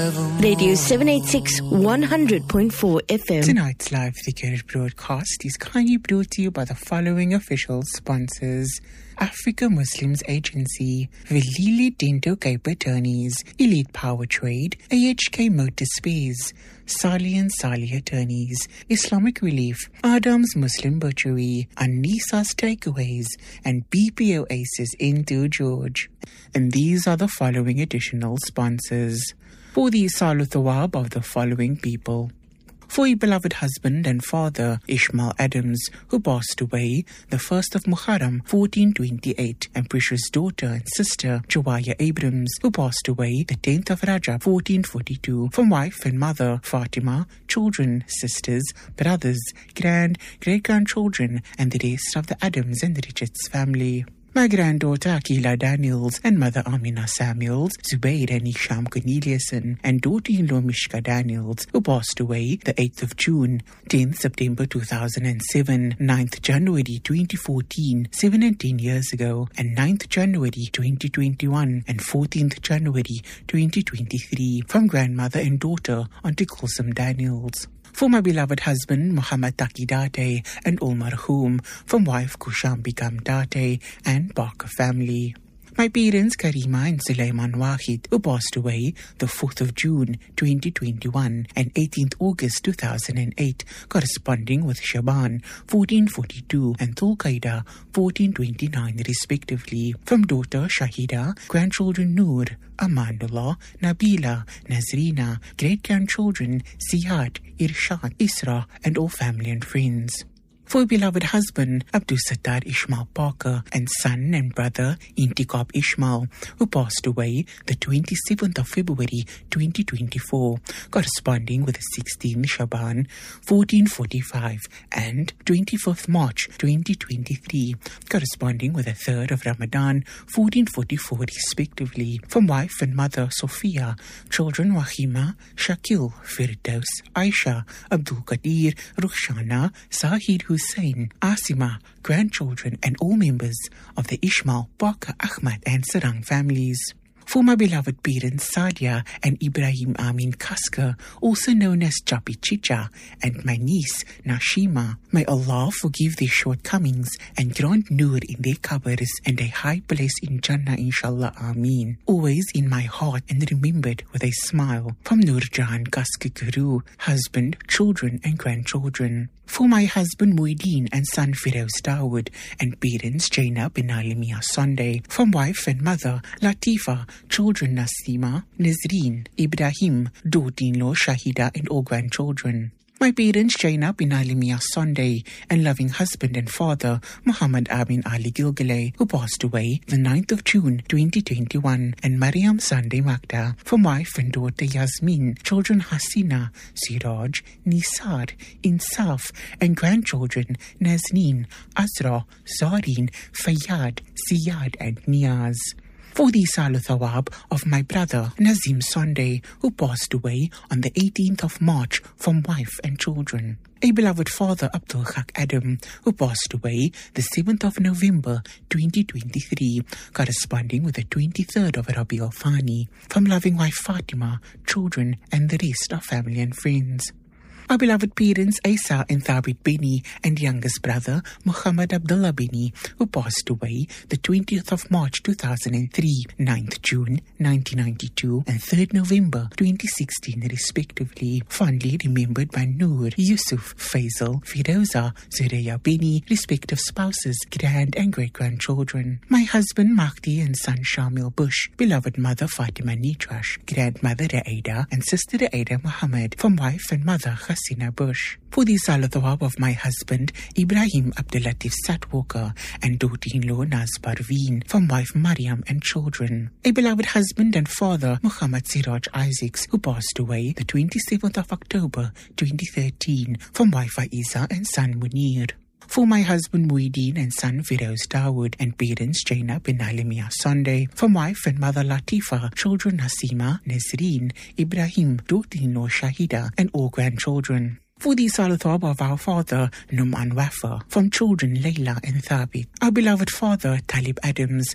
Radio 786 100.4 FM. Tonight's live Dhikr broadcast is kindly brought to you by the following official sponsors: Africa Muslims Agency, Velili Dinto Cape Attorneys, Elite Power Trade, AHK Motor Space, Sali and Sali Attorneys, Islamic Relief, Adam's Muslim Butchery, Anisa's Takeaways, and BPO Aces into George. And these are the following additional sponsors: for the Salu Thawab of the following people. For your beloved husband and father, Ishmael Adams, who passed away the 1st of Muharram, 1428, and precious daughter and sister, Jawaya Abrams, who passed away the 10th of Rajab, 1442, from wife and mother, Fatima, children, sisters, brothers, great-grandchildren, and the rest of the Adams and Richards family. My granddaughter Akila Daniels and mother Amina Samuels, Zubair and Isham Corneliuson, and daughter-in-law Mishka Daniels, who passed away the 8th of June, 10th September 2007, 9th January 2014, 7 and 10 years ago, and 9th January 2021, and 14th January 2023, from grandmother and daughter Auntie Kulsum Daniels. For my beloved husband, Muhammad Taki Date, and all marhum, from wife Kusham Bikam Date, and Barker family. My parents, Karima and Sulaiman Wahid, who passed away the 4th of June 2021 and 18th August 2008, corresponding with Shaban 1442 and Tulqaida 1429 respectively, from daughter Shahida, grandchildren Noor, Amanullah, Nabila, Nazrina, great-grandchildren Ziyad, Irshad, Isra, and all family and friends. For beloved husband, Abdul Sattar Ishmael Parker, and son and brother, Intikab Ishmael, who passed away the 27th of February 2024, corresponding with the 16th Shaban 1445 and 25th March 2023, corresponding with the 3rd of Ramadan 1444 respectively, from wife and mother Sophia, children Wahima, Shakil, Firdaus, Aisha, Abdul Qadir, Rukhshana, Zahid Hussain, Asima, grandchildren, and all members of the Ishmael, Parker, Ahmad, and Sarang families. For my beloved parents, Sadia and Ibrahim Amin Kaska, also known as Chapi Chicha, and my niece, Nashima, may Allah forgive their shortcomings and grant nur in their qabrs and a high place in Jannah, inshallah, Ameen. Always in my heart and remembered with a smile, from Nurjan Kaska Guru, husband, children, and grandchildren. For my husband Muideen and son Firoz Dawood, and parents Jainab bin Alimia Sunday, from wife and mother Latifa, children Nasima, Nazreen, Ibrahim, daughter-in-law Shahida, and all grandchildren. My parents Jainab bin Alimia Sunday, and loving husband and father Muhammad Amin Ali Gilgale, who passed away the 9th of June 2021, and Mariam Sunday Magda, from wife and daughter Yasmin, children Hasina, Siraj, Nisar, Insaf, and grandchildren Nazneen, Azra, Zareen, Fayyad, Ziyad, and Niaz. For the Salu Thawab of my brother Nazim Sunday, who passed away on the 18th of March, from wife and children. A beloved father Abdul Haq Adam, who passed away the 7th of November 2023, corresponding with the 23rd of Rabi al-Thani, from loving wife Fatima, children, and the rest of family and friends. My beloved parents Asa and Thabit Bini, and youngest brother Muhammad Abdullah Bini, who passed away the 20th of March 2003, 9th June 1992, and 3rd November 2016 respectively, fondly remembered by Noor, Yusuf, Faisal, Firoza, Zureya Bini, respective spouses, grand and great-grandchildren. My husband Mahdi and son Shamil Bush, beloved mother Fatima Nitrash, grandmother Raida, and sister Raida Muhammad, from wife and mother Hasina Bush. For the Salu Thawab of my husband Ibrahim Abdulatif Satwalker, and daughter-in-law Naz Parveen, from wife Mariam and children. A beloved husband and father Muhammad Siraj Isaacs, who passed away the 27th of October 2013, from wife Aiza and son Munir. For my husband Muideen and son Firoz Dawood, and parents Jainab bin Alimia Sunday, from wife and mother Latifa, children Hasima, Nazreen, Ibrahim, daughter-in-law Shahida, and all grandchildren. For the Salu Thawab of our father Numan Wafa, from children Layla and Thabit. Our beloved father Talib Adams,